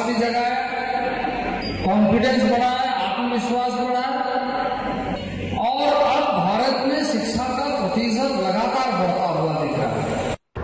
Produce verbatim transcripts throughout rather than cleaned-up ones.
भी जगाया, कॉन्फिडेंस बढ़ाया, आत्मविश्वास बढ़ाया और अब भारत में शिक्षा का प्रतिशत लगातार बढ़ता हुआ दिख रहा है।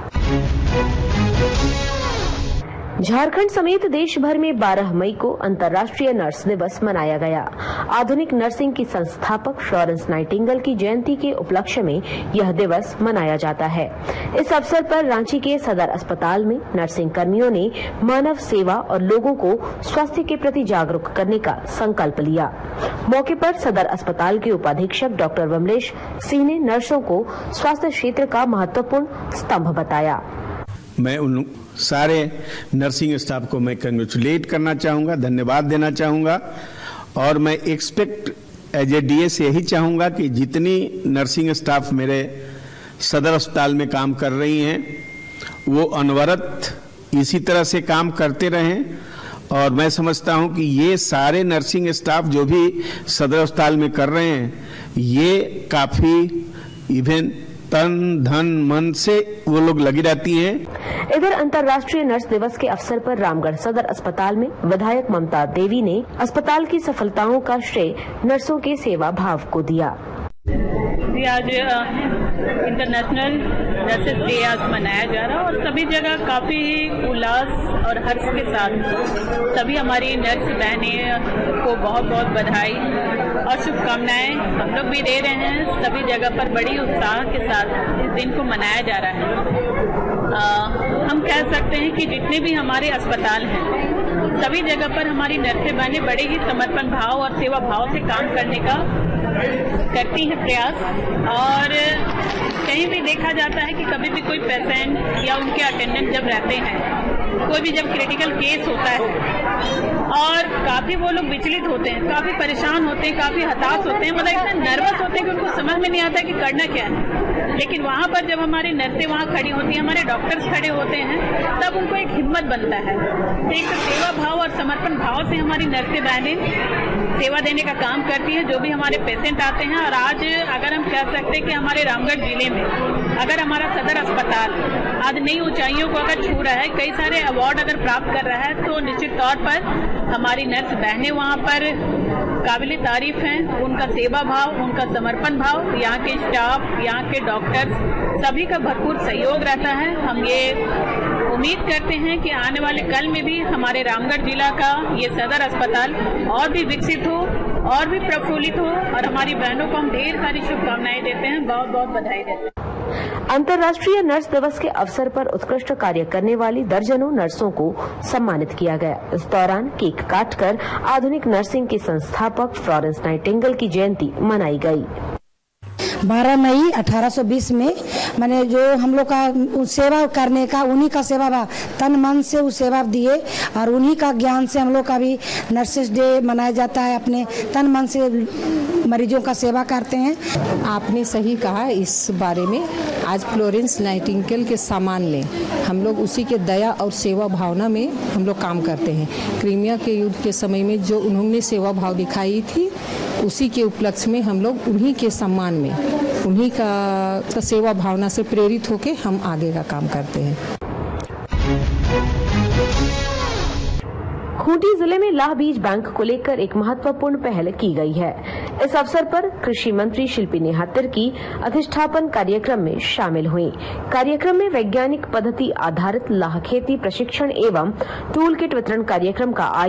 झारखंड समेत देश भर में बारह मई को अंतर्राष्ट्रीय नर्स दिवस मनाया गया। आधुनिक नर्सिंग की संस्थापक फ्लोरेंस नाइटिंगेल की जयंती के उपलक्ष्य में यह दिवस मनाया जाता है। इस अवसर पर रांची के सदर अस्पताल में नर्सिंग कर्मियों ने मानव सेवा और लोगों को स्वास्थ्य के प्रति जागरूक करने का संकल्प लिया। मौके पर सदर अस्पताल के उपाधीक्षक डॉक्टर विमलेश सिंह ने नर्सों को स्वास्थ्य क्षेत्र का महत्वपूर्ण स्तंभ बताया। मैं उन सारे नर्सिंग स्टाफ को मैं कंग्रेचुलेट करना चाहूँगा, धन्यवाद देना चाहूँगा और मैं एक्सपेक्ट एज ए डीएस यही चाहूँगा कि जितनी नर्सिंग स्टाफ मेरे सदर अस्पताल में काम कर रही हैं वो अनवरत इसी तरह से काम करते रहें और मैं समझता हूँ कि ये सारे नर्सिंग स्टाफ जो भी सदर अस्पताल में कर रहे हैं ये काफ़ी इवन तन धन मन से वो लोग लगी रहती हैं। इधर अंतर्राष्ट्रीय नर्स दिवस के अवसर पर रामगढ़ सदर अस्पताल में विधायक ममता देवी ने अस्पताल की सफलताओं का श्रेय नर्सों के सेवा भाव को दिया। आज इंटरनेशनल नर्सेस डे आज मनाया जा रहा है और सभी जगह काफी उल्लास और हर्ष के साथ सभी हमारी नर्स बहनें को बहुत बहुत बधाई और शुभकामनाएं हम लोग भी दे रहे हैं। सभी जगह पर बड़ी उत्साह के साथ इस दिन को मनाया जा रहा है। आ, हम कह सकते हैं कि जितने भी हमारे अस्पताल हैं सभी जगह पर हमारी नर्सें बहनें बड़े ही समर्पण भाव और सेवा भाव से काम करने का करती हैं प्रयास और कहीं भी देखा जाता है कि कभी भी कोई पेशेंट या उनके अटेंडेंट जब रहते हैं, कोई भी जब क्रिटिकल केस होता है और काफी वो लोग विचलित होते हैं, काफी परेशान होते हैं, काफी हताश होते हैं, मतलब इतना नर्वस होते हैं कि उनको समझ में नहीं आता कि करना क्या है। लेकिन वहाँ पर जब हमारी नर्सें वहाँ खड़ी होती हैं, हमारे डॉक्टर्स खड़े होते हैं, तब उनको एक हिम्मत बनता है। एक तो सेवा भाव और समर्पण भाव से हमारी नर्सें बहनें सेवा देने का काम करती है जो भी हमारे पेशेंट आते हैं। और आज अगर हम कह सकते हैं कि हमारे रामगढ़ जिले में अगर हमारा सदर अस्पताल आज नई ऊंचाइयों को अगर छू रहा है, कई सारे अवार्ड अगर प्राप्त कर रहा है, तो निश्चित तौर पर हमारी नर्स बहनें वहाँ पर काबिल तारीफ हैं। उनका सेवा भाव, उनका समर्पण भाव, यहाँ के स्टाफ, यहाँ के डॉक्टर्स सभी का भरपूर सहयोग रहता है। हम ये उम्मीद करते हैं कि आने वाले कल में भी हमारे रामगढ़ जिला का ये सदर अस्पताल और भी विकसित हो और भी प्रफुल्लित हो और हमारी बहनों को हम ढेर सारी शुभकामनाएं देते हैं, बहुत बहुत बधाई देते हैं। अंतर्राष्ट्रीय नर्स दिवस के अवसर पर उत्कृष्ट कार्य करने वाली दर्जनों नर्सों को सम्मानित किया गया। इस दौरान केक काटकर आधुनिक नर्सिंग के संस्थापक फ्लोरेंस नाइटिंगेल की जयंती मनाई गई। बारह मई अठारह सौ बीस में मैंने जो हम लोग का सेवा करने का, उन्हीं का सेवा भाव, तन मन से उस सेवा दिए और उन्हीं का ज्ञान से हम लोग का भी नर्सेस डे मनाया जाता है। अपने तन मन से मरीजों का सेवा करते हैं। आपने सही कहा इस बारे में। आज फ्लोरेंस नाइटिंगेल के सम्मान में हम लोग उसी के दया और सेवा भावना में हम लोग काम करते हैं। क्रीमिया के युद्ध के समय में जो उन्होंने सेवा भाव दिखाई थी, उसी के उपलक्ष्य में हम लोग उन्हीं के सम्मान में, उन्हीं का सेवा भावना से प्रेरित होकर हम आगे का काम करते हैं। खूंटी जिले में लाह बीज बैंक को लेकर एक महत्वपूर्ण पहल की गई है। इस अवसर पर कृषि मंत्री शिल्पी नेहातिर की अधिष्ठापन कार्यक्रम में शामिल हुई। कार्यक्रम में वैज्ञानिक पद्धति आधारित लाह खेती प्रशिक्षण एवं टूल किट वितरण कार्यक्रम का